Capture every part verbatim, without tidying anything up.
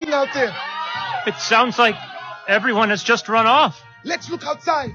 happening out there? It sounds like everyone has just run off. Let's look outside.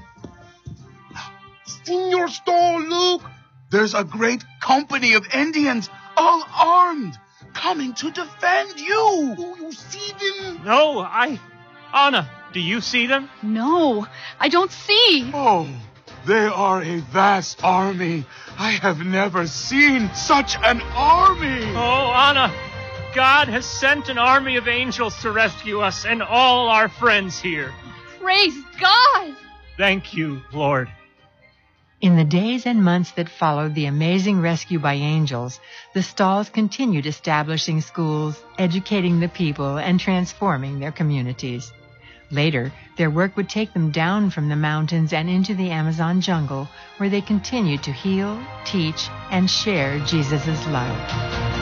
Senor Store, look. There's a great company of Indians, all armed, coming to defend you. Do you see them? No, I... Anna, do you see them? No, I don't see. Oh, they are a vast army. I have never seen such an army. Oh, Anna, God has sent an army of angels to rescue us and all our friends here. Praise God. Thank you, Lord. In the days and months that followed the amazing rescue by angels, the Stalls continued establishing schools, educating the people, and transforming their communities. Later, their work would take them down from the mountains and into the Amazon jungle, where they continued to heal, teach, and share Jesus' love.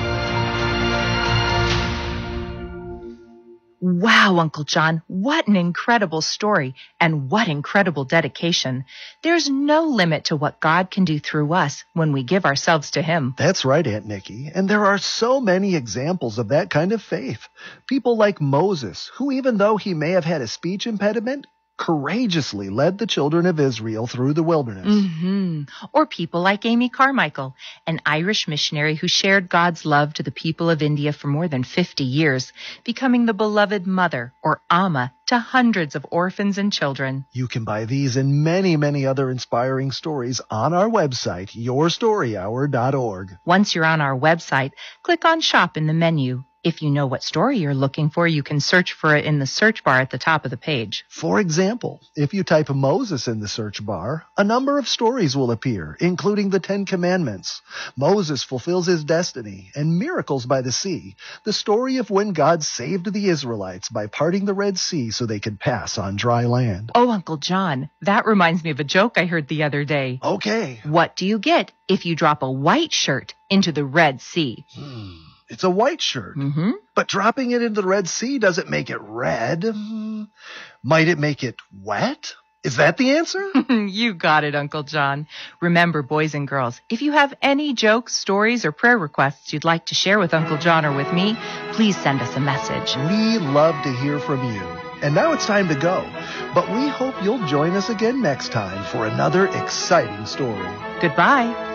Wow, Uncle John, what an incredible story and what incredible dedication. There's no limit to what God can do through us when we give ourselves to Him. That's right, Aunt Nikki. And there are so many examples of that kind of faith. People like Moses, who even though he may have had a speech impediment, courageously led the children of Israel through the wilderness. Mm-hmm. Or people like Amy Carmichael, an Irish missionary who shared God's love to the people of India for more than fifty years, becoming the beloved mother, or Amma, to hundreds of orphans and children. You can buy these and many, many other inspiring stories on our website, your story hour dot org. Once you're on our website, click on Shop in the menu. If you know what story you're looking for, you can search for it in the search bar at the top of the page. For example, if you type Moses in the search bar, a number of stories will appear, including the Ten Commandments, Moses fulfills his destiny, and Miracles by the Sea, the story of when God saved the Israelites by parting the Red Sea so they could pass on dry land. Oh, Uncle John, that reminds me of a joke I heard the other day. Okay. What do you get if you drop a white shirt into the Red Sea? Hmm. It's a white shirt. Mm-hmm. But dropping it into the Red Sea doesn't make it red. Might it make it wet? Is that the answer? You got it, Uncle John. Remember, boys and girls, if you have any jokes, stories, or prayer requests you'd like to share with Uncle John or with me, please send us a message. We love to hear from you. And now it's time to go. But we hope you'll join us again next time for another exciting story. Goodbye.